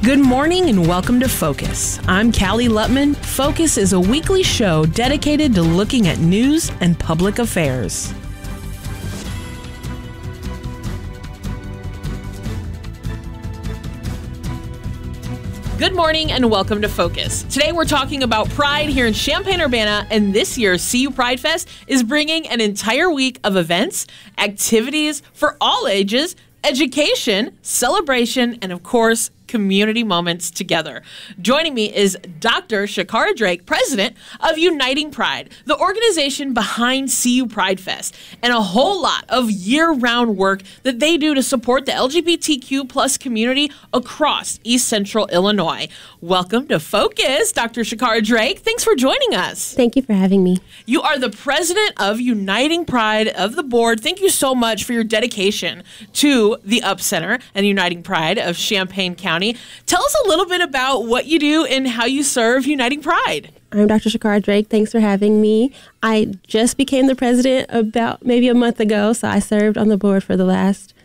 Good morning and welcome to Focus. I'm Callie Lutman. Focus is a weekly show dedicated to looking at news and public affairs. Good morning and welcome to Focus. Today we're talking about Pride here in Champaign-Urbana, and this year's CU Pride Fest is bringing an entire week of events, activities for all ages, education, celebration, and of course, community moments together. Joining me is Dr. Shakara Drake, president of Uniting Pride, the organization behind CU Pride Fest, and a whole lot of year-round work that they do to support the LGBTQ plus community across East Central Illinois. Welcome to Focus, Dr. Shakara Drake. Thanks for joining us. Thank you for having me. You are the president of Uniting Pride of the board. Thank you so much for your dedication to the UP Center and Uniting Pride of Champaign County. Tell us a little bit about what you do and how you serve Uniting Pride. I'm Dr. Shakara Drake. Thanks for having me. I just became the president about maybe a month ago, so I served on the board for the last